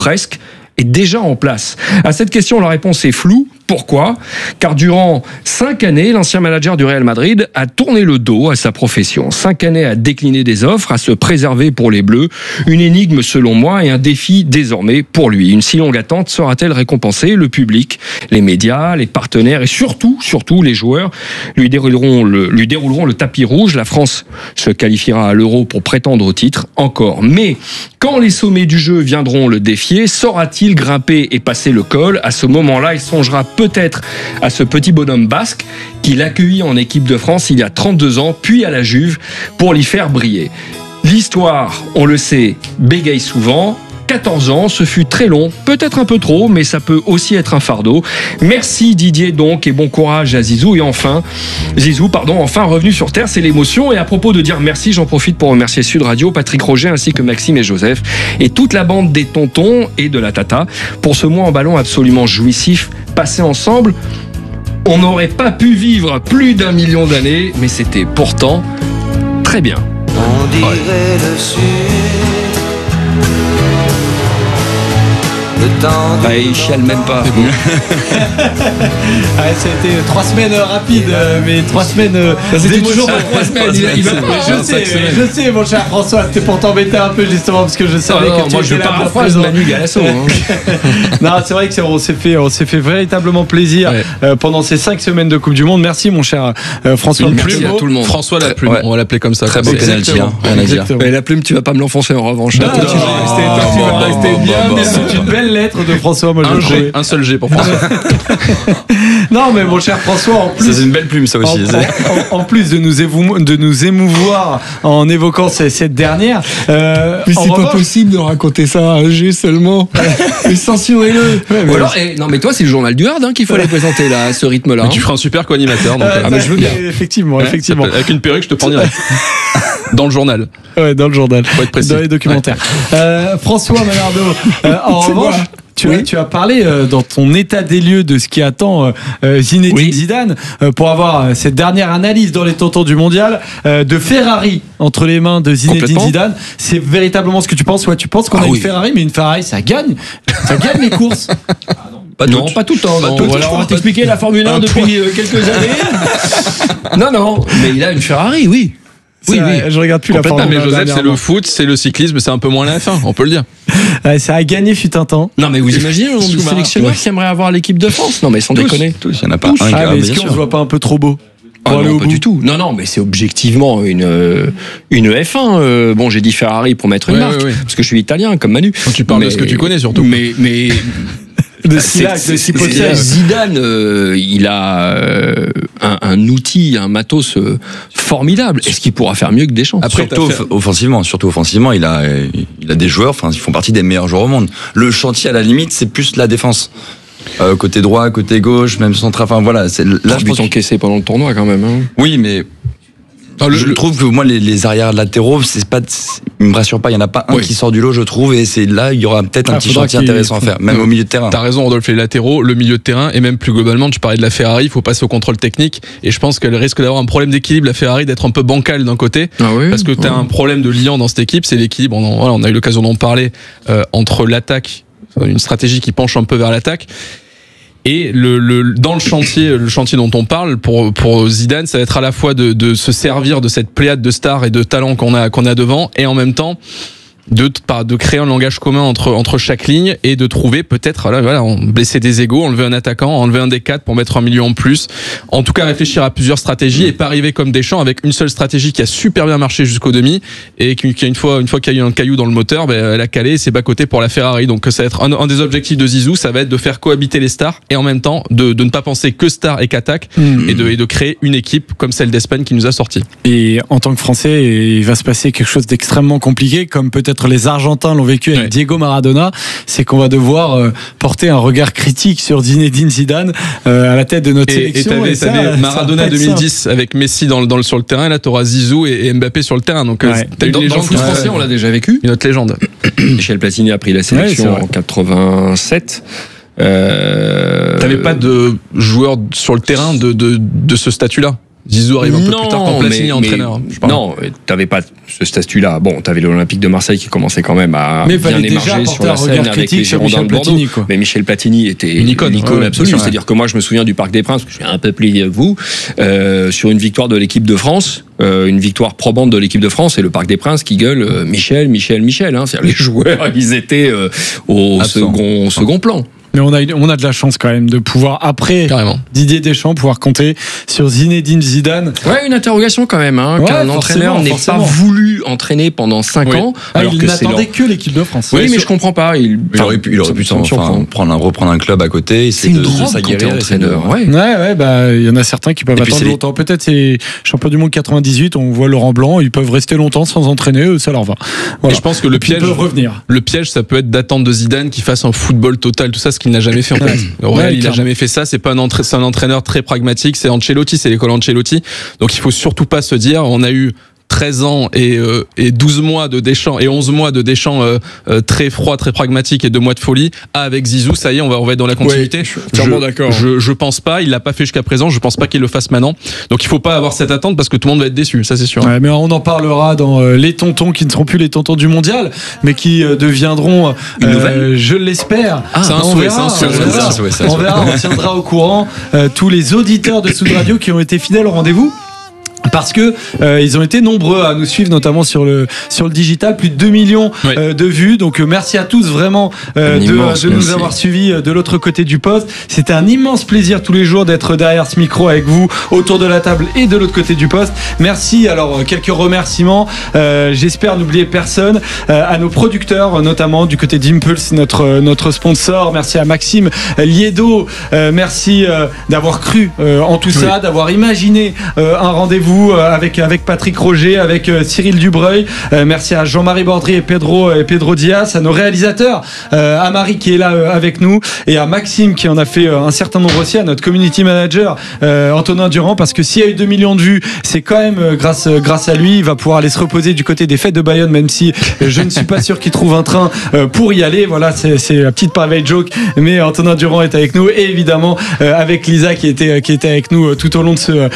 presque, est déjà en place. À cette question, la réponse est floue. Pourquoi ? Car durant 5 années, l'ancien manager du Real Madrid a tourné le dos à sa profession. 5 années à décliner des offres, à se préserver pour les Bleus. Une énigme selon moi et un défi désormais pour lui. Une si longue attente sera-t-elle récompensée ? Le public, les médias, les partenaires et surtout les joueurs lui dérouleront le tapis rouge. La France se qualifiera à l'Euro pour prétendre au titre encore. Mais quand les sommets du jeu viendront le défier, saura-t-il grimper et passer le col ? À ce moment-là, il songera peut-être à ce petit bonhomme basque qu'il accueillit en équipe de France il y a 32 ans, puis à la Juve, pour l'y faire briller. L'histoire, on le sait, bégaye souvent. 14 ans, ce fut très long, peut-être un peu trop, mais ça peut aussi être un fardeau. Merci Didier donc, et bon courage à Zizou. Et enfin revenu sur terre, c'est l'émotion. Et à propos de dire merci, j'en profite pour remercier Sud Radio, Patrick Roger, ainsi que Maxime et Joseph, et toute la bande des tontons et de la tata, pour ce mois en ballon absolument jouissif, passé ensemble. On n'aurait pas pu vivre plus d'1 million d'années, mais c'était pourtant très bien. On dirait le sud. Il chiale même pas. Ça a été 3 semaines rapides, mais 3 semaines. C'était toujours 3 semaines. Je sais, mon cher François, c'était pour t'embêter un peu justement parce que je savais que tu étais là pour phrase Manu Galasso. Non, c'est vrai que on s'est fait véritablement plaisir pendant ces 5 semaines de Coupe du Monde. Merci, mon cher François. Merci à tout le monde. François la plume, on va l'appeler comme ça. Très beau penalty, rien à dire. Mais la plume, tu vas pas me l'enfoncer en revanche. C'était bien, mais c'est une belle lettre de François. Moi, un seul G pour François. Non, mais mon cher François, en plus, ça, c'est une belle plume, ça aussi. En plus de nous émouvoir en évoquant cette dernière. Mais c'est pas possible de raconter ça à un G seulement. Mais censurez-le. Ou alors, non, mais toi, c'est le journal du Hard qu'il faut aller présenter là, à ce rythme-là. Mais tu feras un super co-animateur. Mais je veux bien. Effectivement. Avec une perruque, je te prends direct. Dans le journal. Ouais, dans le journal. Faut être précis. Dans les documentaires. François Malardo, en revanche, tu as parlé dans ton état des lieux de ce qui attend Zinedine Zidane pour avoir cette dernière analyse dans les tontons du mondial de Ferrari entre les mains de Zinedine Zidane. C'est véritablement ce que tu penses? Ouais, tu penses qu'on a une Ferrari, mais une Ferrari, ça gagne les courses. Pas tout le temps. Alors on va t'expliquer la Formule 1 depuis quelques années. Non, mais il a une Ferrari, oui. Oui. Je regarde plus la Formule 1. Mais Joseph, c'est le foot, c'est le cyclisme, c'est un peu moins la F1, on peut le dire. Ça a gagné fut un temps. Non, mais vous imaginez le nombre de sélectionneurs qui aimeraient avoir l'équipe de France? Non, mais sans déconner. Il n'y en a pas un qui a. Mais est-ce qu'on se voit pas un peu trop beau? Non, pas du tout. Non, mais c'est objectivement une F1. Bon, j'ai dit Ferrari pour mettre une marque, parce que je suis italien, comme Manu. Tu parles de ce que tu connais, surtout. Mais Zidane, il a un outil, un matos formidable. Est-ce qu'il pourra faire mieux que Deschamps? Après, surtout offensivement, il a des joueurs, ils font partie des meilleurs joueurs au monde. Le chantier, à la limite, c'est plus la défense. Côté droit, côté gauche, même central. Enfin voilà, là je pense encaissé pendant le tournoi quand même. Hein. Oui, mais je trouve que moi les arrières latéraux, ils me rassurent pas. Il y en a pas un qui sort du lot, je trouve, et c'est là il y aura peut-être un petit chantier intéressant à faire, même au milieu de terrain. T'as raison, Rodolphe, les latéraux, le milieu de terrain, et même plus globalement, tu parlais de la Ferrari, il faut passer au contrôle technique, et je pense qu'elle risque d'avoir un problème d'équilibre, la Ferrari, d'être un peu bancale d'un côté, parce que t'as un problème de liant dans cette équipe, c'est l'équilibre. On a eu l'occasion d'en parler entre l'attaque, une stratégie qui penche un peu vers l'attaque. Et dans le chantier dont on parle pour Zidane, ça va être à la fois de se servir de cette pléiade de stars et de talents qu'on a devant, et en même temps de créer un langage commun entre chaque ligne et de trouver peut-être blesser des égos, enlever un attaquant, enlever un des 4 pour mettre un milieu en plus. En tout cas, réfléchir à plusieurs stratégies et pas arriver comme Deschamps avec une seule stratégie qui a super bien marché jusqu'au demi et qui une fois qu'il y a eu un caillou dans le moteur, elle a calé et c'est bas-côté pour la Ferrari. Donc ça va être un des objectifs de Zizou, ça va être de faire cohabiter les stars et en même temps de ne pas penser que stars et qu'attaque et de créer une équipe comme celle d'Espagne qui nous a sorti. Et en tant que Français, il va se passer quelque chose d'extrêmement compliqué, comme peut-être les Argentins l'ont vécu avec Diego Maradona, c'est qu'on va devoir porter un regard critique sur Zinedine Zidane à la tête de notre sélection. Et t'avais Maradona 2010 avec Messi sur le terrain, et là t'auras Zizou et Mbappé sur le terrain. Donc t'as une légende. Dans le foot français, on l'a déjà vécu. Une autre légende. Michel Platini a pris la sélection en 87. T'avais pas de joueur sur le terrain de ce statut-là? Zizou arrive un peu plus tard quand Platini est entraîneur. Non, t'avais pas ce statut-là. Bon, t'avais l'Olympique de Marseille qui commençait quand même à bien émarger sur la scène avec les Girondins de Bordeaux. Mais Michel Platini était une icône absolue. C'est-à-dire que moi, je me souviens du Parc des Princes, je suis un peu plus vieux que vous, sur une victoire de l'équipe de France, une victoire probante de l'équipe de France, et le Parc des Princes qui gueule Michel. Hein. C'est-à-dire les joueurs, ils étaient au second plan. Mais on a de la chance quand même de pouvoir, après Didier Deschamps, pouvoir compter sur Zinedine Zidane. Ouais, une interrogation quand même, qu'un entraîneur n'ait pas voulu entraîner pendant 5 ans. Alors il n'attendait que l'équipe de France. Oui, mais je comprends pas. Il aurait pu reprendre un club à côté, essayer de s'aguerrir. Il y en a certains qui peuvent attendre longtemps. Peut-être c'est champion du monde 98, on voit Laurent Blanc, ils peuvent rester longtemps sans entraîner, ça leur va. Voilà. Et je pense que le piège, ça peut être d'attendre de Zidane qu'il fasse un football total, tout ça, qu'il n'a jamais fait en fait. Au Real, il n'a jamais fait ça. C'est pas c'est un entraîneur très pragmatique. C'est Ancelotti, c'est l'école Ancelotti. Donc il faut surtout pas se dire, on a eu 13 ans et 12 mois de Deschamps et 11 mois de Deschamps très froid, très pragmatique et 2 mois de folie. Avec Zizou, ça y est, on va être dans la continuité. Je suis entièrement d'accord. Je pense pas, il l'a pas fait jusqu'à présent, je pense pas qu'il le fasse maintenant. Donc il faut pas avoir cette attente parce que tout le monde va être déçu, ça c'est sûr. Ouais, mais on en parlera dans les tontons qui ne seront plus les tontons du mondial, mais qui deviendront, je l'espère. C'est un souhait, on verra, on tiendra au courant tous les auditeurs de Sud Radio qui ont été fidèles au rendez-vous. Parce que ils ont été nombreux à nous suivre, notamment sur le digital, plus de 2 millions de vues. Donc merci à tous vraiment de nous avoir suivis de l'autre côté du poste. C'était un immense plaisir tous les jours d'être derrière ce micro avec vous, autour de la table et de l'autre côté du poste. Merci. Alors quelques remerciements. J'espère n'oublier personne. À nos producteurs, notamment du côté d'Impulse, notre sponsor. Merci à Maxime Liedo. Merci d'avoir cru en tout ça, d'avoir imaginé un rendez-vous avec Patrick Roger, avec Cyril Dubreuil. Merci à Jean-Marie Bordry et Pedro Diaz, à nos réalisateurs, à Marie qui est là avec nous, et à Maxime qui en a fait un certain nombre aussi, à notre community manager Antonin Durand, parce que s'il y a eu 2 millions de vues, c'est quand même grâce à lui. Il va pouvoir aller se reposer du côté des fêtes de Bayonne, même si je ne suis pas sûr qu'il trouve un train pour y aller. Voilà, c'est la petite private joke, mais Antonin Durand est avec nous, et évidemment avec Lisa qui était avec nous tout au long de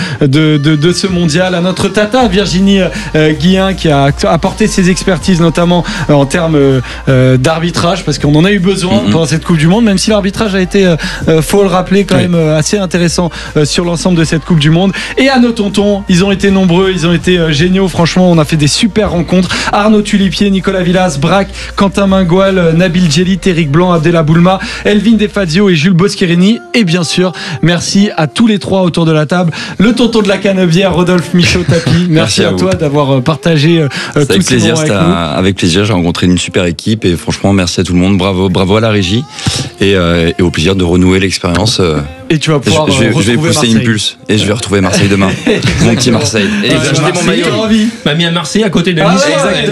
ce mondial, à notre tata Virginie Guillain qui a apporté ses expertises, notamment en termes d'arbitrage, parce qu'on en a eu besoin pendant cette Coupe du Monde, même si l'arbitrage a été, faut le rappeler, quand même assez intéressant sur l'ensemble de cette Coupe du Monde. Et à nos tontons, ils ont été nombreux, ils ont été géniaux, franchement on a fait des super rencontres. Arnaud Tulipier, Nicolas Villas, Braque, Quentin Mingoal, Nabil Djelit, Eric Blanc, Abdella Boulma, Elvin Defazio et Jules Boscherini. Et bien sûr, merci à tous les trois autour de la table, le tonton de la Canebière, Rodolphe Michaud-Tapi, merci à toi d'avoir partagé tout ce moment avec nous. Avec plaisir, j'ai rencontré une super équipe et franchement merci à tout le monde, bravo à la régie et au plaisir de renouer l'expérience. Et tu vas pouvoir je vais pousser Impulse et je vais retrouver Marseille demain. Mon petit Marseille. Et j'ai acheté mon maillot. M'a mis à Marseille à côté de Nice.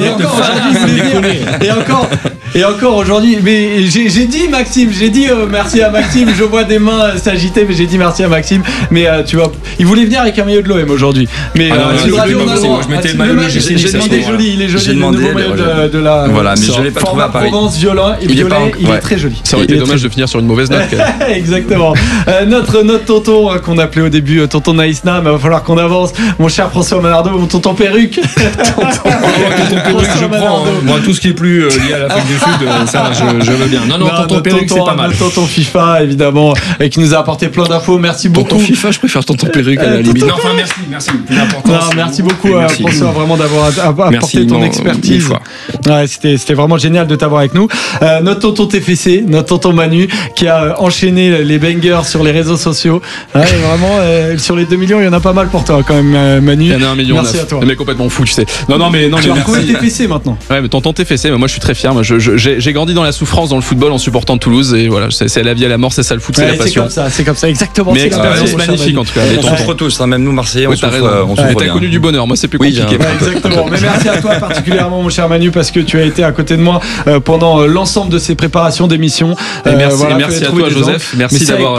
Et encore aujourd'hui, mais j'ai dit Maxime, merci à Maxime. Je vois des mains s'agiter, mais j'ai dit merci à Maxime. Mais tu vois, il voulait venir avec un maillot de l'OM aujourd'hui. Mais je mettais le maillot de l'OGC. Il est joli, le nouveau maillot de la. Voilà, mais je l'ai pas trouvé à Paris. Provence violet, il est très joli. Ça aurait été dommage de finir sur une mauvaise note. Exactement. Notre tonton qu'on appelait au début tonton Naïsna, mais il va falloir qu'on avance. Mon cher François Manardo, mon tonton perruque. Tonton perruque, je prends. Moi, tout ce qui est plus lié à l'Afrique du Sud, ça, je veux bien. Non, tonton perruque, c'est pas mal. Tonton FIFA, évidemment, et qui nous a apporté plein d'infos. Merci beaucoup. Tonton FIFA, je préfère tonton perruque à la limite. Non, enfin, merci. Merci beaucoup, François, vraiment d'avoir apporté ton expertise. Ouais, c'était vraiment génial de t'avoir avec nous. Notre tonton TFC, notre tonton Manu, qui a enchaîné les bangers sur les réseaux sociaux. Ouais, vraiment, sur les 2 millions, il y en a pas mal pour toi quand même, Manu. Il y en a 1 million. Merci à toi. Le mec complètement fou, tu sais. Non, mais merci. Combien TFC maintenant? Ouais, mais tonton TFC, moi je suis très fier. Moi, j'ai grandi dans la souffrance dans le football en supportant Toulouse, et voilà, c'est la vie à la mort, c'est ça le foot, c'est la passion. C'est comme ça, exactement. Mais expérience magnifique en tout cas. On souffre tous, même nous Marseillais, on souffre bien. T'as connu du bonheur, moi c'est plus compliqué. Exactement. Mais merci à toi particulièrement, mon cher Manu, parce que tu as été à côté de moi pendant l'ensemble de ces préparations d'émissions. Merci à toi, Joseph. Merci d'avoir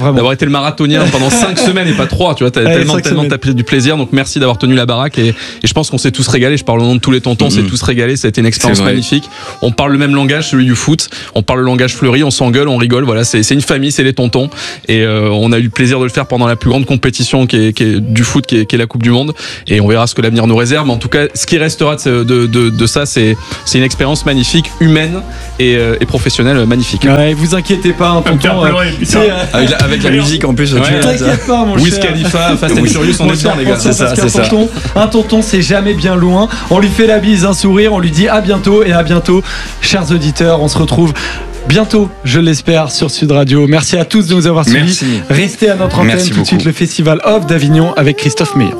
d'avoir été le marathonien pendant 5 semaines et pas 3. Tu vois, t'as tellement t'as pris du plaisir. Donc merci d'avoir tenu la baraque et je pense qu'on s'est tous régalés. Je parle au nom de tous les tontons, on s'est tous régalés. Ça a été une expérience magnifique. On parle le même langage, celui du foot. On parle le langage fleuri, on s'engueule, on rigole. Voilà, c'est une famille, c'est les tontons. Et on a eu le plaisir de le faire pendant la plus grande compétition qui est du foot, qui est la Coupe du Monde. Et on verra ce que l'avenir nous réserve. Mais en tout cas, ce qui restera de ça, c'est une expérience magnifique, humaine et professionnelle magnifique. Ouais, vous inquiétez pas, un tonton. Avec la musique en plus. T'inquiète pas, mon Wiz cher. Khalifa, Fast and Furious, on est bien, les gars. C'est ça. Un tonton, c'est jamais bien loin. On lui fait la bise, un sourire, on lui dit à bientôt et à bientôt, chers auditeurs. On se retrouve bientôt, je l'espère, sur Sud Radio. Merci à tous de nous avoir suivis. Restez à notre antenne. Tout de suite, le Festival Off d'Avignon avec Christophe Meillon.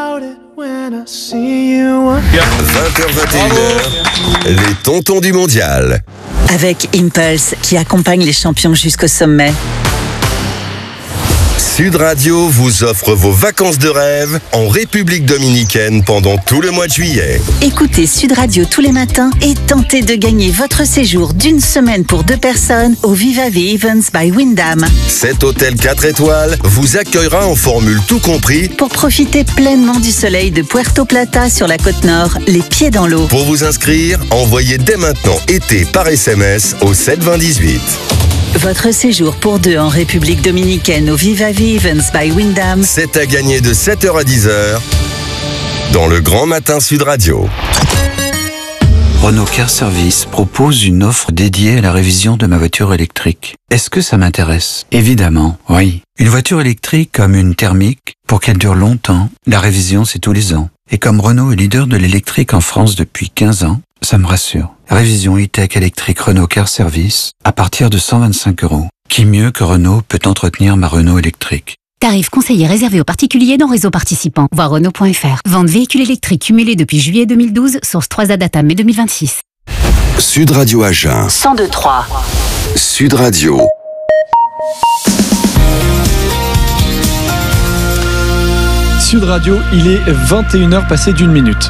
20h-21h, les tontons du mondial. Avec Impulse, qui accompagne les champions jusqu'au sommet. Sud Radio vous offre vos vacances de rêve en République dominicaine pendant tout le mois de juillet. Écoutez Sud Radio tous les matins et tentez de gagner votre séjour d'une semaine pour 2 personnes au Viva the Events by Wyndham. Cet hôtel 4 étoiles vous accueillera en formule tout compris pour profiter pleinement du soleil de Puerto Plata sur la côte nord, les pieds dans l'eau. Pour vous inscrire, envoyez dès maintenant été par SMS au 72018. Votre séjour pour 2 en République dominicaine au Viva the Events by Wyndham. C'est à gagner de 7h à 10h dans le Grand Matin Sud Radio. Renault Car Service propose une offre dédiée à la révision de ma voiture électrique. Est-ce que ça m'intéresse? Évidemment, oui. Une voiture électrique comme une thermique, pour qu'elle dure longtemps, la révision c'est tous les ans. Et comme Renault est leader de l'électrique en France depuis 15 ans, ça me rassure. Révision e-tech électrique Renault Car Service à partir de 125 €. Qui mieux que Renault peut entretenir ma Renault électrique? Tarif conseillé réservé aux particuliers dans réseau participant. Voir Renault.fr. Vente véhicule électrique cumulé depuis juillet 2012. Source 3A Data mai 2026. Sud Radio Agen. 102.3. Sud Radio. Sud Radio, il est 21h passé d'1 minute.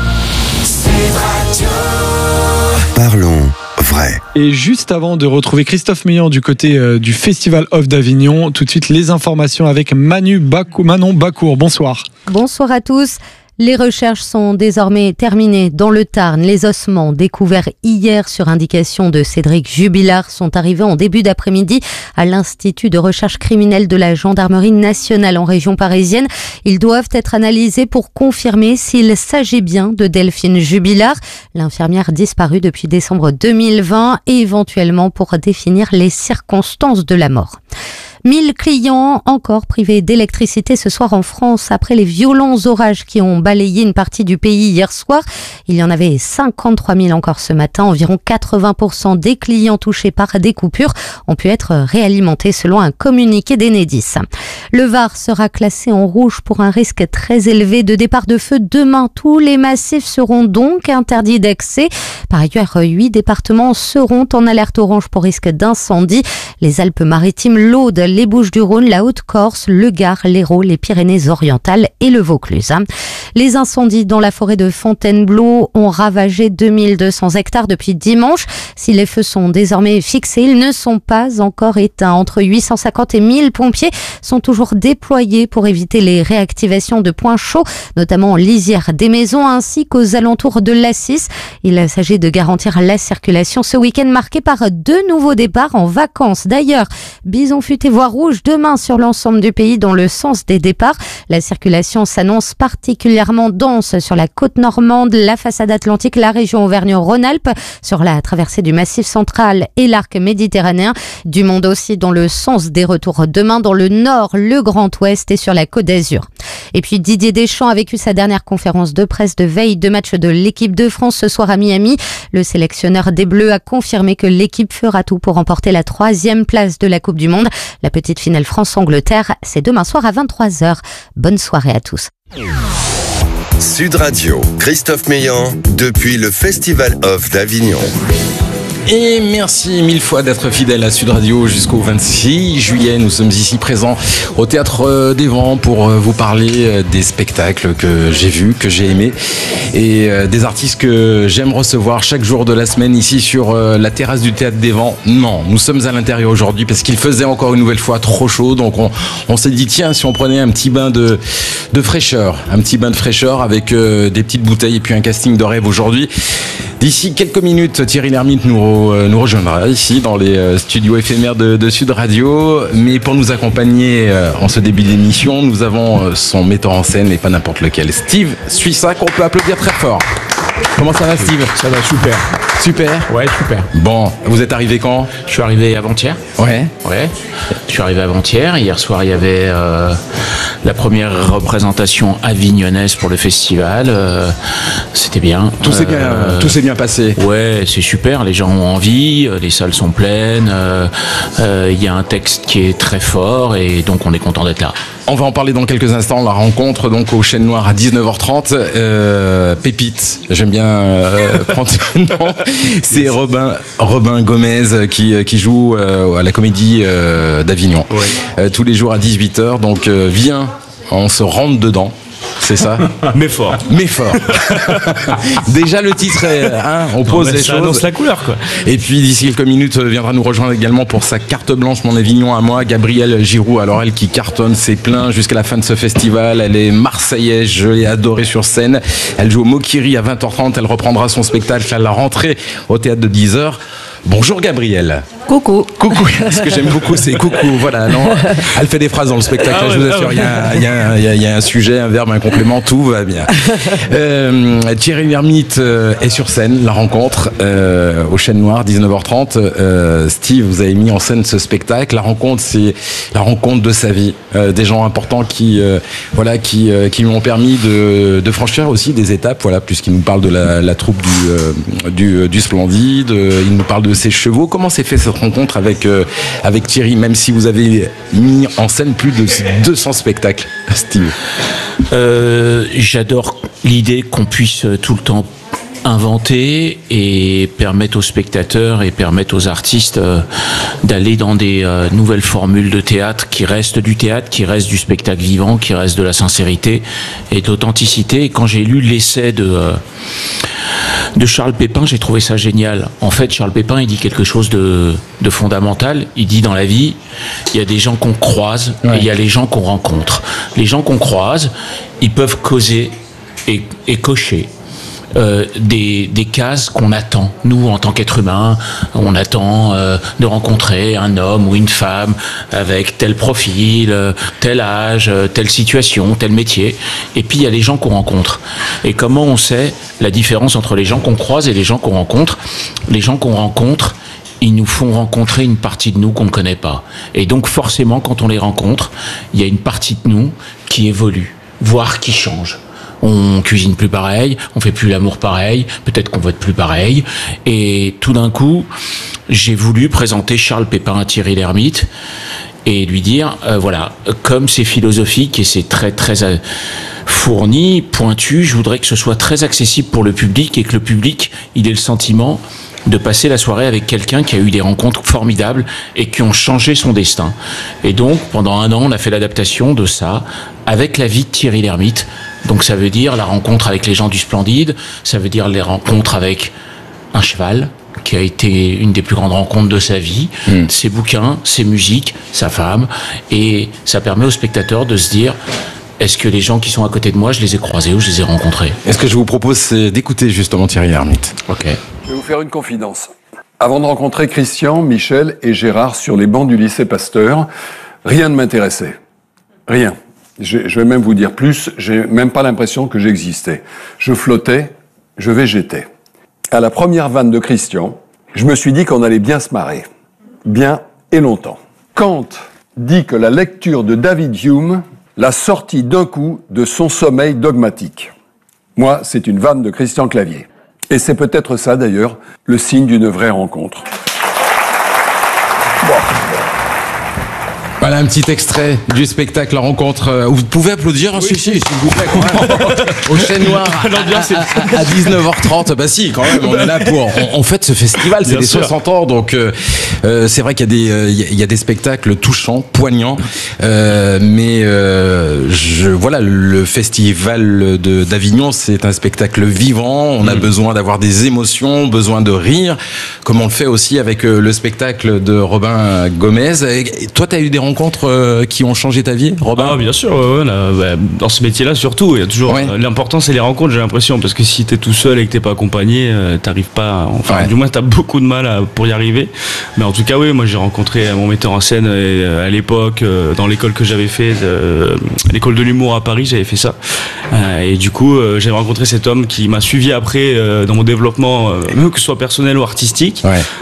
Parlons vrai. Et juste avant de retrouver Christophe Meillan du côté du Festival Off d'Avignon, tout de suite les informations avec Manon Bacour. Bonsoir. Bonsoir à tous. Les recherches sont désormais terminées. Dans le Tarn, les ossements découverts hier sur indication de Cédric Jubilard sont arrivés en début d'après-midi à l'Institut de recherche criminelle de la Gendarmerie nationale en région parisienne. Ils doivent être analysés pour confirmer s'il s'agit bien de Delphine Jubilard, l'infirmière disparue depuis décembre 2020, et éventuellement pour définir les circonstances de la mort. 1000 clients encore privés d'électricité ce soir en France après les violents orages qui ont balayé une partie du pays hier soir. Il y en avait 53 000 encore ce matin. Environ 80% des clients touchés par des coupures ont pu être réalimentés selon un communiqué d'Enedis. Le Var sera classé en rouge pour un risque très élevé de départ de feu demain. Tous les massifs seront donc interdits d'accès. Par ailleurs, 8 départements seront en alerte orange pour risque d'incendie. Les Alpes-Maritimes, l'Aude, les Bouches-du-Rhône, la Haute-Corse, le Gard, l'Hérault, les Pyrénées-Orientales et le Vaucluse. Les incendies dans la forêt de Fontainebleau ont ravagé 2200 hectares depuis dimanche. Si les feux sont désormais fixés, ils ne sont pas encore éteints. Entre 850 et 1000 pompiers sont toujours déployés pour éviter les réactivations de points chauds, notamment en lisière des maisons ainsi qu'aux alentours de l'Assis. Il s'agit de garantir la circulation ce week-end marqué par 2 nouveaux départs en vacances. D'ailleurs, Bison Futé voie rouge demain sur l'ensemble du pays dans le sens des départs. La circulation s'annonce particulièrement dense sur la côte normande, la façade atlantique, la région Auvergne-Rhône-Alpes, sur la traversée du Massif central et l'arc méditerranéen. Du monde aussi dans le sens des retours demain dans le nord, le Grand Ouest et sur la Côte d'Azur. Et puis Didier Deschamps a vécu sa dernière conférence de presse de veille de match de l'équipe de France ce soir à Miami. Le sélectionneur des Bleus a confirmé que l'équipe fera tout pour remporter la 3e place de la Coupe du Monde. La petite finale France-Angleterre, c'est demain soir à 23h. Bonne soirée à tous. Sud Radio, Christophe Meillan, depuis le Festival Off d'Avignon. Et merci mille fois d'être fidèle à Sud Radio jusqu'au 26 juillet. Nous sommes ici présents au Théâtre des Vents pour vous parler des spectacles que j'ai vus, que j'ai aimés et des artistes que j'aime recevoir chaque jour de la semaine ici sur la terrasse du Théâtre des Vents. Non, nous sommes à l'intérieur aujourd'hui parce qu'il faisait encore une nouvelle fois trop chaud. Donc on s'est dit tiens, si on prenait un petit bain de fraîcheur, avec des petites bouteilles et puis un casting de rêve aujourd'hui. D'ici quelques minutes, Thierry Lhermitte nous rejoindra ici dans les studios éphémères de Sud Radio. Mais pour nous accompagner en ce début d'émission, nous avons son metteur en scène et pas n'importe lequel, Steve Suissac, qu'on peut applaudir très fort. Comment ça va, Steve ? Ça va super. Super ? Ouais, super. Bon, vous êtes arrivé quand ? Je suis arrivé avant-hier. Ouais. Je suis arrivé avant-hier. Hier soir, il y avait la première représentation avignonnaise pour le festival. C'était bien. Tout s'est bien passé. Ouais, c'est super. Les gens ont envie. Les salles sont pleines. Il y a un texte qui est très fort et donc on est content d'être là. On va en parler dans quelques instants. La rencontre donc au Chêne Noir à 19h30. Pépite, j'aime bien prendre ce nom. C'est Robin Gomez qui joue à la Comédie d'Avignon. Ouais. Tous les jours à 18h. Donc viens, on se rentre dedans. C'est ça. Mais fort. Déjà le titre est, on pose les choses. Ça annonce la couleur, quoi. Et puis d'ici quelques minutes viendra nous rejoindre également pour sa carte blanche Mon Avignon à moi, Gabrielle Giroux. Alors elle qui cartonne, c'est plein jusqu'à la fin de ce festival. Elle est marseillaise, je l'ai adorée sur scène. Elle joue au Mokiri à 20h30. Elle reprendra son spectacle à la rentrée au théâtre de 10h. Bonjour Gabrielle. Coucou. Ce que j'aime beaucoup, c'est coucou. Voilà, non. Elle fait des phrases dans le spectacle. Je vous assure, il y a un sujet, un verbe, un complément, tout va bien. Thierry Lhermitte est sur scène, la rencontre au Chêne Noir, 19h30. Steve, vous avez mis en scène ce spectacle. La rencontre, c'est la rencontre de sa vie. Des gens importants qui lui ont permis de franchir aussi des étapes. Voilà, puisqu'il nous parle de la troupe du Splendide. Il nous parle de ses chevaux. Comment s'est fait cette rencontre avec Thierry, même si vous avez mis en scène plus de 200 spectacles, Steve? J'adore l'idée qu'on puisse tout le temps inventer et permettre aux spectateurs et permettre aux artistes d'aller dans des nouvelles formules de théâtre qui restent du théâtre, qui restent du spectacle vivant, qui restent de la sincérité et d'authenticité. Et quand j'ai lu l'essai de Charles Pépin, j'ai trouvé ça génial. En fait, Charles Pépin, il dit quelque chose de fondamental. Il dit dans la vie, il y a des gens qu'on croise et il y a les gens qu'on rencontre. Les gens qu'on croise, ils peuvent causer et cocher des cases qu'on attend. Nous, en tant qu'être humain, on attend de rencontrer un homme ou une femme avec tel profil, tel âge, telle situation, tel métier. Et puis, il y a les gens qu'on rencontre. Et comment on sait la différence entre les gens qu'on croise et les gens qu'on rencontre? Les gens qu'on rencontre, ils nous font rencontrer une partie de nous qu'on ne connaît pas. Et donc, forcément, quand on les rencontre, il y a une partie de nous qui évolue, voire qui change. On cuisine plus pareil, on fait plus l'amour pareil, peut-être qu'on vote plus pareil. Et tout d'un coup, j'ai voulu présenter Charles Pépin à Thierry Lhermitte et lui dire, voilà, comme c'est philosophique et c'est très très fourni, pointu, je voudrais que ce soit très accessible pour le public et que le public, il ait le sentiment de passer la soirée avec quelqu'un qui a eu des rencontres formidables et qui ont changé son destin. Et donc, pendant 1 an, on a fait l'adaptation de ça avec la vie de Thierry Lhermitte. Donc ça veut dire la rencontre avec les gens du Splendide, ça veut dire les rencontres avec un cheval, qui a été une des plus grandes rencontres de sa vie, ses bouquins, ses musiques, sa femme, et ça permet aux spectateurs de se dire, est-ce que les gens qui sont à côté de moi, je les ai croisés ou je les ai rencontrés? Est-ce que je vous propose, c'est d'écouter justement Thierry Lhermitte. Ok. Je vais vous faire une confidence. Avant de rencontrer Christian, Michel et Gérard sur les bancs du lycée Pasteur, rien ne m'intéressait. Rien. Je vais même vous dire plus, j'ai même pas l'impression que j'existais. Je flottais, je végétais. À la première vanne de Christian, je me suis dit qu'on allait bien se marrer. Bien et longtemps. Kant dit que la lecture de David Hume l'a sorti d'un coup de son sommeil dogmatique. Moi, c'est une vanne de Christian Clavier. Et c'est peut-être ça, d'ailleurs, le signe d'une vraie rencontre. Bon. Voilà un petit extrait du spectacle La Rencontre. Vous pouvez applaudir, hein, s'il vous plaît, quand même. Au Chêne Noir à 19h30. Bah si, quand même, on est là pour. On fête ce festival, c'est les 60 ans, donc c'est vrai qu'il y a des spectacles touchants, poignants, mais voilà, le festival d'Avignon, c'est un spectacle vivant. On a besoin d'avoir des émotions, besoin de rire, comme on le fait aussi avec le spectacle de Robin Gomez. Et toi, tu as eu des rencontres qui ont changé ta vie, Robin? Ah, bien sûr, dans ce métier-là surtout, il y a toujours l'important, c'est les rencontres, j'ai l'impression, parce que si t'es tout seul et que t'es pas accompagné, t'arrives pas, du moins t'as beaucoup de mal pour y arriver. Mais en tout cas, oui, moi j'ai rencontré mon metteur en scène à l'époque, dans l'école que j'avais fait, l'école de l'humour à Paris, j'avais fait ça. Et du coup, j'ai rencontré cet homme qui m'a suivi après dans mon développement, même que ce soit personnel ou artistique.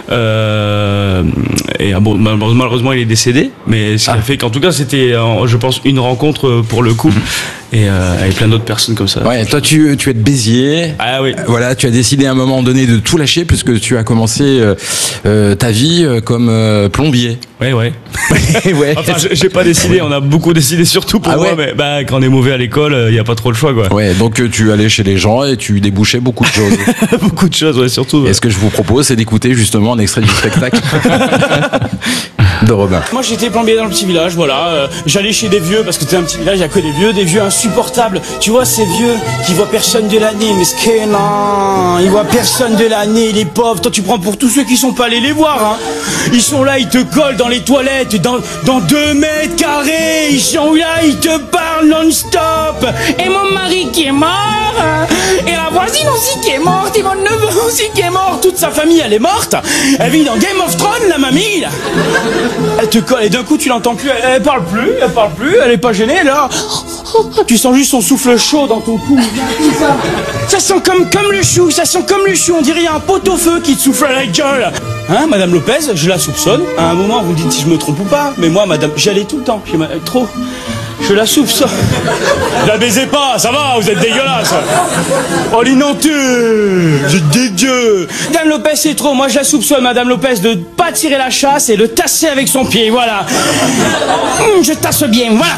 Et bon, malheureusement, il est décédé, mais ce qui a fait qu'en tout cas, c'était, je pense, une rencontre pour le coup. Et avec plein d'autres personnes comme ça. Ouais, toi tu es de Béziers. Ah oui. Voilà, tu as décidé à un moment donné de tout lâcher puisque tu as commencé ta vie comme plombier. Ouais. Enfin, j'ai pas décidé, on a beaucoup décidé surtout pour moi, mais quand on est mauvais à l'école, il y a pas trop le choix, quoi. Ouais, donc tu allais chez les gens et tu débouchais beaucoup de choses. Beaucoup de choses, surtout. Ouais. Et ce que je vous propose, c'est d'écouter justement un extrait du spectacle de Robin. Moi, j'étais plombier dans le petit village, voilà. J'allais chez des vieux parce que c'était un petit village, il y a que des vieux insupportables. Tu vois, ces vieux qui voient personne de l'année, mais ce que non, ils voient personne de l'année, les pauvres. Toi, tu prends pour tous ceux qui sont pas allés les voir, hein. Ils sont là, ils te collent dans les toilettes, dans 2 mètres carrés. Ils sont là, ils te parlent non-stop. Et mon mari qui est mort, et la voisine aussi qui est morte, et mon neveu aussi qui est mort. Toute sa famille, elle est morte. Elle vit dans Game of Thrones, la mamie, là. Elle te colle et d'un coup tu l'entends plus, elle parle plus, elle est pas gênée là. Tu sens juste son souffle chaud dans ton cou. Ça sent comme le chou, on dirait il y a un pot-au-feu qui te souffle à la gueule. Hein, Madame Lopez, je la soupçonne. À un moment, vous me dites si je me trompe ou pas, mais moi, Madame, j'y allais tout le temps. Trop. Je la soupçonne. La baisez pas, ça va, vous êtes dégueulasse. Oh, l'inanté, j'ai dégueu. Madame Lopez, c'est trop. Moi, je la soupçonne, Madame Lopez, de pas tirer la chasse et de tasser avec son pied, voilà. Je tasse bien, voilà.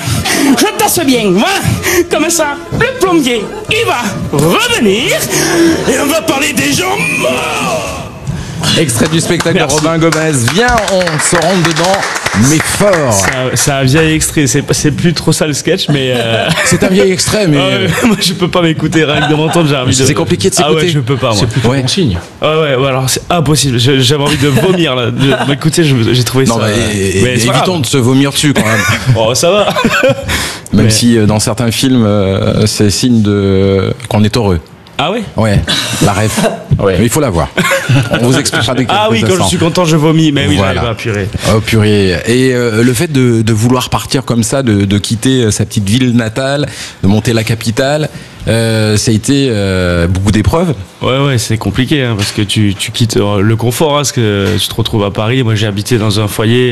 Comme ça, le plombier, il va revenir et on va parler des gens morts. Extrait du spectacle de Robin Gomez. Viens, on se rentre dedans, mais fort. C'est un vieil extrait, c'est plus trop ça le sketch, mais... C'est un vieil extrait, mais... moi je peux pas m'écouter, rien que de m'entendre, j'ai envie de... C'est compliqué de s'écouter. Ah ouais, je peux pas, moi. C'est plutôt bon signe. Ouais, alors c'est impossible, j'avais envie de vomir, là. Écoutez, j'ai trouvé ça... Mais évitons de se vomir dessus, quand même. Oh, ça va. Même si dans certains films, c'est signe qu'on est heureux. Ah oui? Ouais, la ref. Ouais. Mais il faut la voir. On vous expliquera dès que Ah oui, quand je suis content, je vomis. Mais oui, voilà. J'arrive à purée. Oh purée. Et le fait de vouloir partir comme ça, de quitter sa petite ville natale, de monter la capitale, ça a été beaucoup d'épreuves. Ouais, c'est compliqué hein, parce que tu quittes le confort, hein, parce que tu te retrouves à Paris. Moi, j'ai habité dans un foyer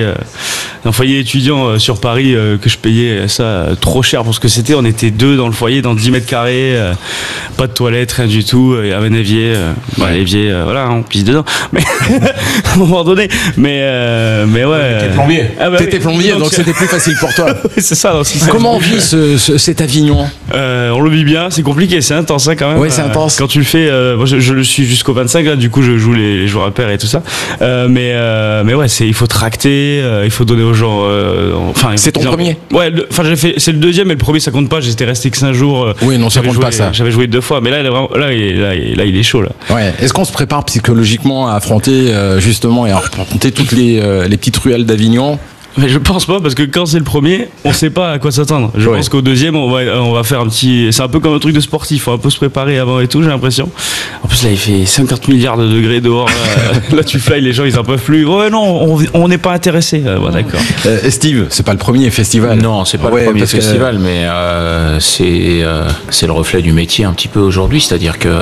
étudiant sur Paris que je payais ça trop cher pour ce que c'était. On était 2 dans le foyer, dans 10 mètres carrés, pas de toilette, rien du tout. Il y avait un évier, l'évier, voilà, on pisse dedans. Mais à un moment donné, mais ouais. T'étais plombier. T'étais plombier, donc c'était plus facile pour toi. Oui, c'est ça. Comment on vit cet Avignon? On le vit bien. C'est compliqué, c'est intense hein, quand même. Oui, c'est intense. Quand tu le fais, moi je le suis jusqu'au 25, là, du coup je joue les jours à pair et tout ça. Mais ouais, il faut tracter, il faut donner aux gens. C'est ton premier? Ouais, c'est le deuxième, mais le premier ça compte pas. J'étais resté que 5 jours. Oui, non, ça compte pas ça. J'avais joué 2 fois, mais là il est chaud là. Ouais. Est-ce qu'on se prépare psychologiquement à affronter justement et à affronter toutes les petites ruelles d'Avignon? Mais je pense pas, parce que quand c'est le premier, on sait pas à quoi s'attendre. Je pense qu'au deuxième, on va faire un petit... C'est un peu comme un truc de sportif, faut un peu se préparer avant et tout, j'ai l'impression. En plus là, il fait 50 milliards de degrés dehors. Là, tu fly, les gens, ils en peuvent plus. Ouais, non, on n'est pas intéressé. Bon, d'accord. Steve, c'est pas le premier festival. Non, c'est pas le premier festival, mais c'est le reflet du métier un petit peu aujourd'hui. C'est-à-dire que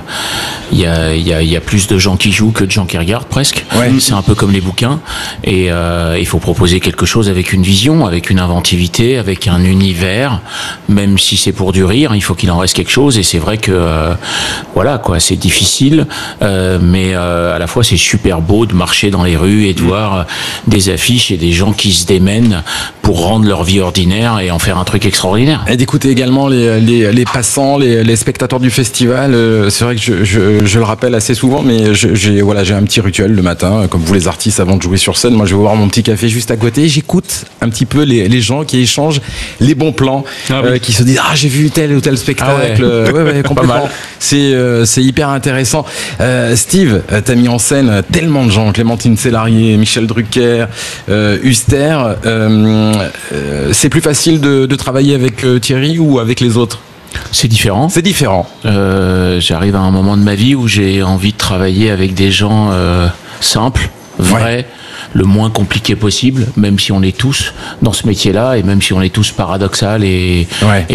il y a plus de gens qui jouent que de gens qui regardent presque. Ouais. C'est un peu comme les bouquins. Et il faut proposer quelque chose avec une vision, avec une inventivité, avec un univers. Même si c'est pour du rire, il faut qu'il en reste quelque chose. Et c'est vrai que voilà quoi, c'est difficile, mais à la fois c'est super beau de marcher dans les rues et de voir des affiches et des gens qui se démènent pour rendre leur vie ordinaire et en faire un truc extraordinaire. Et d'écouter également les passants, les spectateurs du festival. C'est vrai que je le rappelle assez souvent, mais j'ai un petit rituel le matin, comme vous les artistes, avant de jouer sur scène. Moi, je vais boire mon petit café juste à côté. J'écoute un petit peu les gens qui échangent les bons plans, qui se disent j'ai vu tel ou tel spectacle. Ouais, complètement. C'est hyper intéressant. Steve, t'as mis en scène tellement de gens, Clémentine Célarié, Michel Drucker, Huster. C'est plus facile de travailler avec Thierry ou avec les autres? C'est différent. C'est différent. J'arrive à un moment de ma vie où j'ai envie de travailler avec des gens simples, vrais, le moins compliqué possible, même si on est tous dans ce métier-là et même si on est tous paradoxal et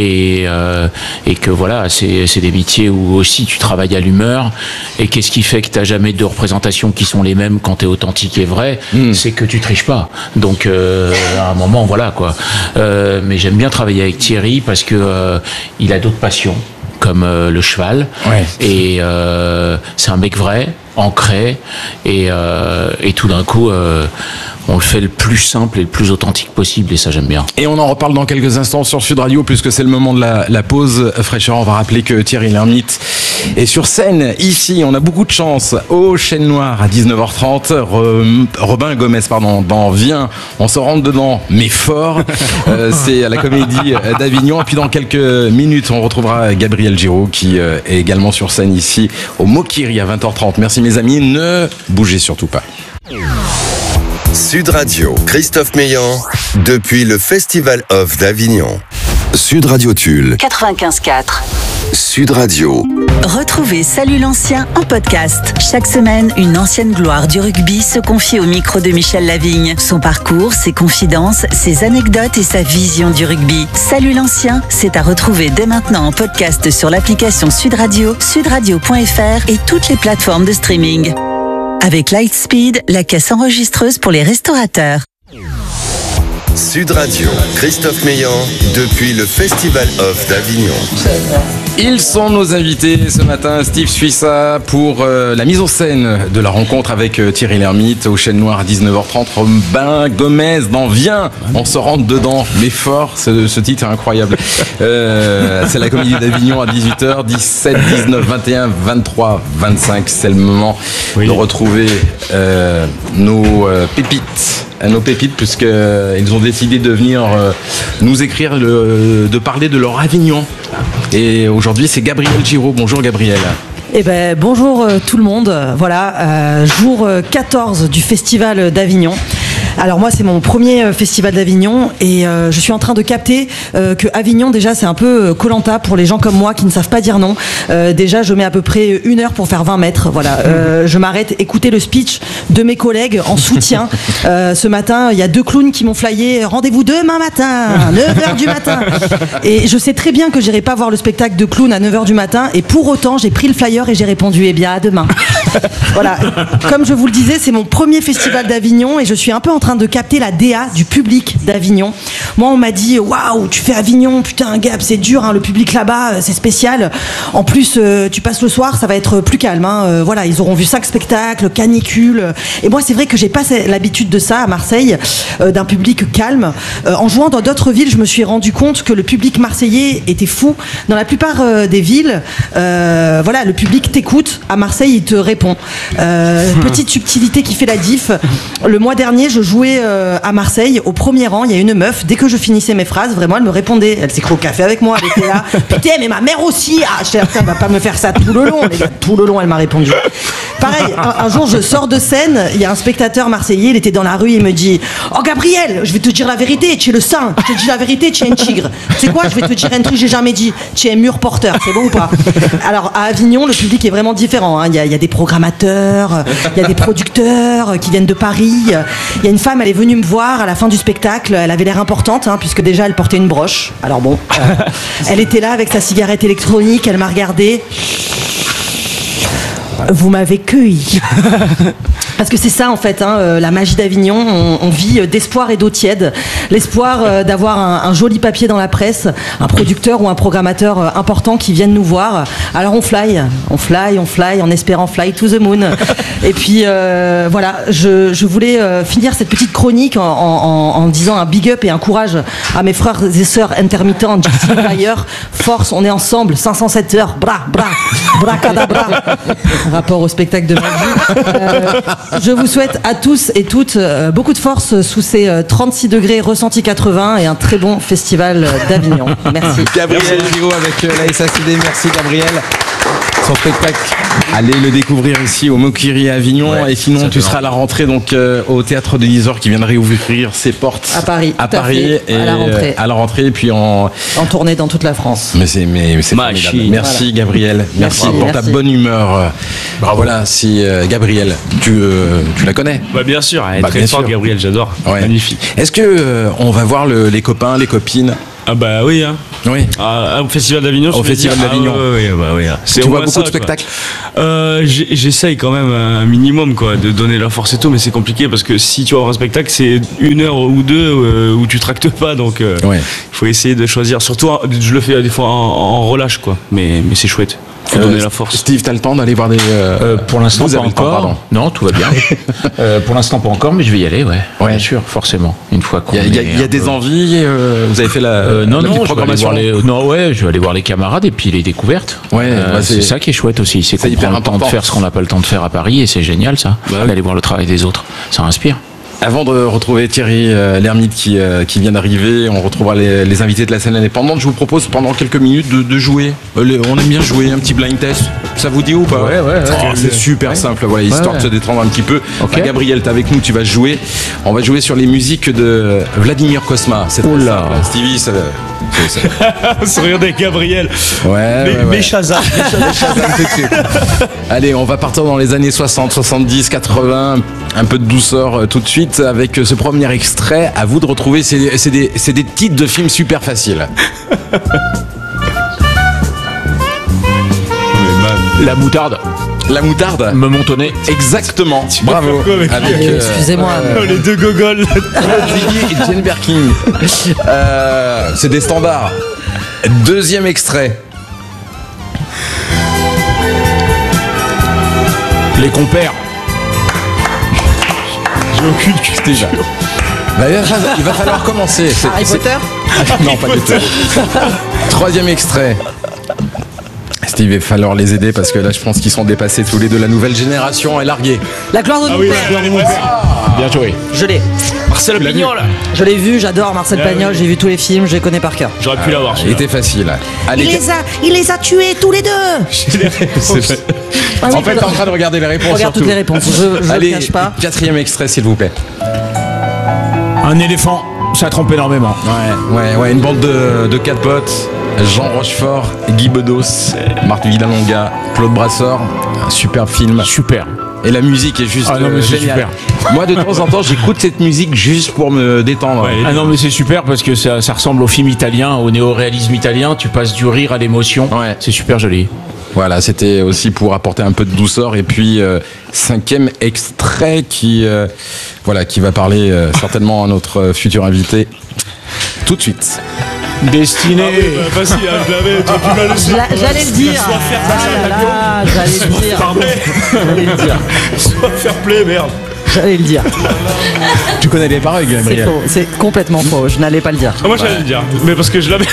que voilà, c'est des métiers où aussi tu travailles à l'humeur. Et qu'est-ce qui fait que t'as jamais deux représentations qui sont les mêmes quand t'es authentique et vrai? C'est que tu triches pas. Donc à un moment, voilà quoi. Mais j'aime bien travailler avec Thierry parce que il a d'autres passions, comme le cheval. Et c'est un mec vrai, ancré, et tout d'un coup on le fait le plus simple et le plus authentique possible, et ça j'aime bien. Et on en reparle dans quelques instants sur Sud Radio, puisque c'est le moment de la pause fraîcheur. On va rappeler que Thierry Lhermitte est sur scène ici, on a beaucoup de chance, au Chêne Noir à 19h30. Robin Gomez dans Viens, on se rentre dedans mais fort. C'est à la Comédie d'Avignon. Et puis dans quelques minutes on retrouvera Gabriel Giraud qui est également sur scène ici au Mokiri à 20h30. Merci mes amis, ne bougez surtout pas. Sud Radio, Christophe Meillan, depuis le Festival Off d'Avignon. Sud Radio Tulle 95.4. Sud Radio. Retrouvez Salut l'ancien en podcast. Chaque semaine, une ancienne gloire du rugby se confie au micro de Michel Lavigne. Son parcours, ses confidences, ses anecdotes et sa vision du rugby. Salut l'ancien, c'est à retrouver dès maintenant en podcast sur l'application Sud Radio, sudradio.fr et toutes les plateformes de streaming. Avec Lightspeed, la caisse enregistreuse pour les restaurateurs. Sud Radio, Christophe Meillan, depuis le Festival Off d'Avignon. Ils sont nos invités ce matin, Steve Suissa pour la mise en scène de la rencontre avec Thierry Lhermitte au Chêne Noir à 19h30. Robin Gomez dans Viens, on se rentre dedans, mais fort, ce titre est incroyable. C'est la Comédie d'Avignon à 18h, 17, 19, 21, 23, 25. C'est le moment de retrouver nos pépites. Nos pépites, puisqu'ils ont décidé de venir nous écrire, de parler de leur Avignon. Et aujourd'hui, c'est Gabriel Giraud. Bonjour Gabriel. Eh ben, bonjour tout le monde. Voilà, jour 14 du Festival d'Avignon. Alors moi, c'est mon premier festival d'Avignon et je suis en train de capter que Avignon, déjà, c'est un peu Koh-Lanta pour les gens comme moi qui ne savent pas dire non. Déjà, je mets à peu près 1 heure pour faire 20 mètres. Voilà, je m'arrête écouter le speech de mes collègues en soutien. Ce matin, il y a 2 clowns qui m'ont flyé. Rendez-vous demain matin, 9h du matin. Et je sais très bien que j'irai pas voir le spectacle de clown à 9h du matin. Et pour autant, j'ai pris le flyer et j'ai répondu, eh bien, à demain. Voilà, comme je vous le disais, c'est mon premier festival d'Avignon et je suis un peu en train de capter la DA du public d'Avignon. Moi, on m'a dit, waouh, tu fais Avignon, putain, Gab, c'est dur, hein, le public là-bas, c'est spécial. En plus, tu passes le soir, ça va être plus calme. Hein. Voilà, ils auront vu 5 spectacles, canicule. Et moi, c'est vrai que j'ai pas l'habitude de ça à Marseille, d'un public calme. En jouant dans d'autres villes, je me suis rendu compte que le public marseillais était fou. Dans la plupart des villes, voilà, le public t'écoute. À Marseille, il te répond. Petite subtilité qui fait la diff. Le mois dernier, je jouais à Marseille, au premier rang, il y a une meuf, dès que je finissais mes phrases, vraiment, elle me répondait. Elle s'est créée au café avec moi, elle était là. Putain, mais ma mère aussi. Ah, je elle va pas me faire ça tout le long. Les gars, tout le long, elle m'a répondu. Pareil, un jour, je sors de scène, il y a un spectateur marseillais, il était dans la rue, il me dit, oh Gabriel, je vais te dire la vérité, tu es le sang. Je te dis la vérité, tu es un tigre. Tu sais quoi, je vais te dire un truc que j'ai jamais dit. Tu es un mur porteur, c'est bon ou pas? Alors, à Avignon, le public est vraiment différent. Hein. Il y a des programmateurs, il y a des producteurs qui viennent de Paris. Il y a une femme, elle est venue me voir à la fin du spectacle. Elle avait l'air importante, hein, puisque déjà elle portait une broche. Alors bon, elle était là avec sa cigarette électronique. Elle m'a regardé. Vous m'avez cueilli. Parce que c'est ça en fait, la magie d'Avignon, on vit d'espoir et d'eau tiède. L'espoir d'avoir un joli papier dans la presse, un producteur ou un programmateur important qui viennent nous voir. Alors on fly, en espérant fly to the moon. Et puis voilà, je voulais finir cette petite chronique en disant un big up et un courage à mes frères et sœurs intermittents, ailleurs. Force, on est ensemble, 507 heures, bracadabra. Rapport au spectacle de magie. Je vous souhaite à tous et toutes beaucoup de force sous ces 36 degrés ressenti 80 et un très bon festival d'Avignon. Merci. Gabriel Giraud avec la SACD. Merci Gabriel. Son spectacle, allez le découvrir ici au Mokiri à Avignon. Et sinon, tu seras à la rentrée donc au Théâtre de l'Isor qui vient de réouvrir ses portes à Paris. Et à la rentrée et puis en tournée dans toute la France. Mais c'est formidable. Merci Gabriel. Merci pour ta bonne humeur. Bravo. Voilà, si Gabriel, tu la connais? Bien sûr, elle est très forte, Gabriel, j'adore. Ouais. Magnifique. Est-ce que on va voir les copains, les copines? Ah bah oui, hein. Oui. Au Festival d'Avignon. Au Festival d'Avignon. Oui. Tu vois beaucoup de spectacles? J'essaye quand même un minimum quoi, de donner la force et tout, mais c'est compliqué parce que si tu vas voir un spectacle, c'est 1 heure ou 2 où tu tractes pas, donc il faut essayer de choisir. Surtout, je le fais des fois en relâche quoi, mais c'est chouette. Faut donner la force. Steve, t'as le temps d'aller voir des. Pour l'instant, pas encore. Non, tout va bien. Pour l'instant, pas encore, mais je vais y aller, ouais. Bien sûr, forcément. Une fois qu'on. Il y a des envies. Vous avez fait la. Non, programmation. Je vais aller voir les camarades et puis les découvertes. C'est ça qui est chouette aussi. C'est qu'on prend le temps de faire ce qu'on n'a pas le temps de faire à Paris et c'est génial ça. D'aller voir le travail des autres. Ça inspire. Avant de retrouver Thierry Lhermitte qui vient d'arriver, on retrouvera les invités de la scène indépendante. Je vous propose pendant quelques minutes de jouer. On aime bien jouer un petit blind test. Ça vous dit ou pas? Ouais. C'est super simple, voilà, histoire de se détendre un petit peu. Okay. Gabriel, t'es avec nous, tu vas jouer. On va jouer sur les musiques de Vladimir Cosma. Stevie, ça... Regardez Gabriel. Mais Shazam. Tout de suite. Allez, on va partir dans les années 60, 70, 80. Un peu de douceur tout de suite avec ce premier extrait. À vous de retrouver. C'est des titres de films super faciles. La moutarde. La moutarde. Me montonner. Exactement. Bravo. Excusez-moi. Les deux gogoles. Et Jane Birkin. C'est des standards. Deuxième extrait. Les compères. J'ai aucune culture. Déjà. Il va falloir commencer. Harry Potter. Non, pas du tout. Troisième extrait. Steve, il va falloir les aider parce que là, je pense qu'ils sont dépassés tous les deux. La nouvelle génération est larguée. La gloire de mon père. Bien joué. Je l'ai. Marcel Pagnol. Je l'ai vu, j'adore Marcel Pagnol, j'ai vu tous les films, je les connais par cœur. J'aurais pu l'avoir. Il était facile. Allez, il les a tués tous les deux. En fait, t'es en train de regarder les réponses. Regarde toutes les réponses, je ne cache pas. Quatrième extrait, s'il vous plaît. Un éléphant, ça trompe énormément. Ouais, une bande de 4 potes. Jean Rochefort, Guy Bedos, Marc Villalonga, Claude Brasseur. Un superbe film. Super. Et la musique est juste géniale. Super. Moi, de temps en temps, j'écoute cette musique juste pour me détendre. Non, mais c'est super parce que ça ressemble au film italien, au néo-réalisme italien. Tu passes du rire à l'émotion. C'est super joli. Voilà, c'était aussi pour apporter un peu de douceur. Et puis, 5e extrait qui va parler certainement à notre futur invité tout de suite. Destiné. Facile, je l'avais. J'allais le dire. J'allais le dire. Soit fair play, merde. J'allais le dire. Tu connais les paroles, Gabriel? C'est faux, c'est complètement faux. Je n'allais pas le dire. Moi, j'allais le dire, mais parce que je l'avais.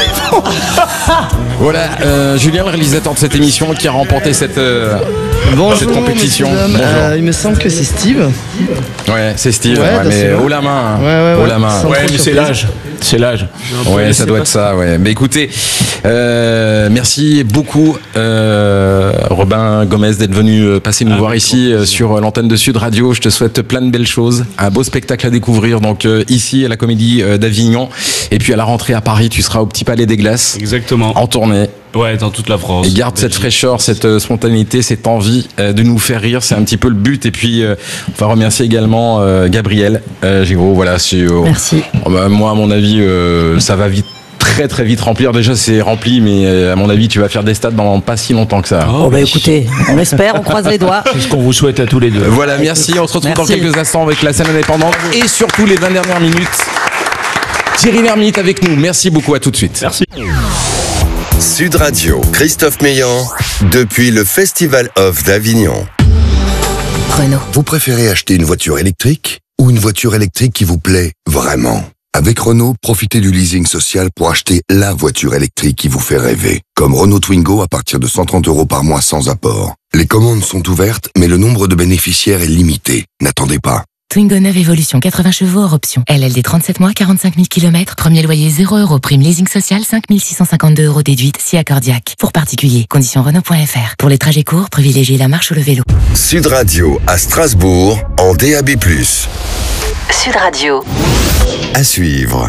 Voilà, Julien, le réalisateur de cette émission, qui a remporté cette compétition. Bonjour. Il me semble que c'est Steve. Ouais, c'est Steve, mais haut la main. Haut la main. Ouais, mais c'est l'âge. C'est l'âge. Ouais, ça doit être ça, ouais. Mais écoutez, merci beaucoup, Robin Gomez, d'être venu passer nous voir ici sur l'antenne de Sud Radio. Je te souhaite plein de belles choses, un beau spectacle à découvrir, donc ici à la Comédie d'Avignon. Et puis à la rentrée à Paris, tu seras au Petit Palais des Glaces. Exactement. En tournée. Ouais, dans toute la France. Et garde cette fraîcheur, cette spontanéité, cette envie de nous faire rire. C'est un petit peu le but. Et puis, on va remercier également Gabriel Giraud. Voilà, merci. Moi, à mon avis, ça va vite. très très vite remplir. Déjà c'est rempli, mais à mon avis tu vas faire des stades dans pas si longtemps que ça. Oh bah écoutez, on espère, on croise les doigts. C'est ce qu'on vous souhaite à tous les deux. Voilà, merci. On se retrouve dans quelques instants avec la scène indépendante et surtout les 20 dernières minutes. Thierry Lhermitte avec nous. Merci beaucoup, à tout de suite. Merci. Sud Radio, Christophe Meillan, depuis le Festival Off d'Avignon. Renault. Vous préférez acheter une voiture électrique ou une voiture électrique qui vous plaît vraiment? Avec Renault, profitez du leasing social pour acheter la voiture électrique qui vous fait rêver. Comme Renault Twingo à partir de 130 € par mois sans apport. Les commandes sont ouvertes, mais le nombre de bénéficiaires est limité. N'attendez pas. Twingo 9 Evolution, 80 chevaux hors option. LLD 37 mois, 45 000 km. Premier loyer 0 €. Prime leasing social, 5 652 € déduite, si accordiaque. Pour particuliers, conditions Renault.fr. Pour les trajets courts, privilégiez la marche ou le vélo. Sud Radio à Strasbourg en DAB+. Sud Radio. À suivre.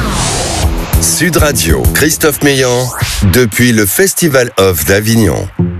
Sud Radio, Christophe Meillan, depuis le Festival Off d'Avignon.